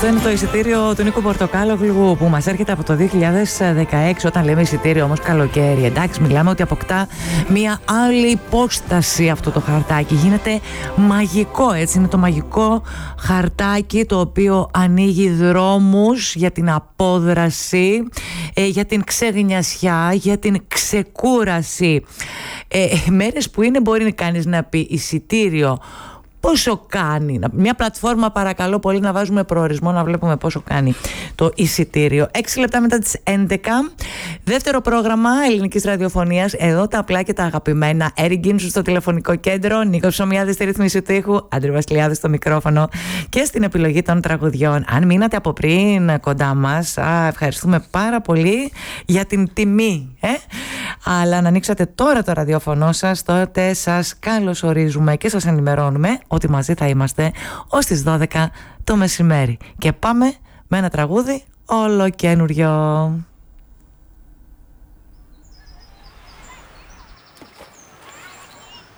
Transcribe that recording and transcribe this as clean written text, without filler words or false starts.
Αυτό είναι το εισιτήριο του Νίκου Πορτοκάλογλου που μας έρχεται από το 2016. Όταν λέμε εισιτήριο όμως καλοκαίρι, εντάξει, μιλάμε ότι αποκτά μια άλλη υπόσταση αυτό το χαρτάκι. Γίνεται μαγικό, έτσι. Είναι το μαγικό χαρτάκι το οποίο ανοίγει δρόμους για την απόδραση, για την ξεγνιασιά, για την ξεκούραση. Μέρες που είναι μπορεί κανείς να πει εισιτήριο. Πόσο κάνει, μια πλατφόρμα παρακαλώ πολύ να βάζουμε προορισμό να βλέπουμε πόσο κάνει το εισιτήριο. 6 λεπτά μετά τις 11, δεύτερο πρόγραμμα ελληνικής ραδιοφωνίας, εδώ τα απλά και τα αγαπημένα. Έρη Γκίνσου στο τηλεφωνικό κέντρο, Νίκος Ψωμιάδης στη ρύθμιση του ήχου, Άντρη Βασιλιάδη στο μικρόφωνο και στην επιλογή των τραγουδιών. Αν μείνατε από πριν κοντά μας, ευχαριστούμε πάρα πολύ για την τιμή, αλλά αν ανοίξατε τώρα το ραδιοφωνό σας, τότε σας καλωσορίζουμε και σας ενημερώνουμε ότι μαζί θα είμαστε ως τις 12 το μεσημέρι. Και πάμε με ένα τραγούδι ολοκένουριο.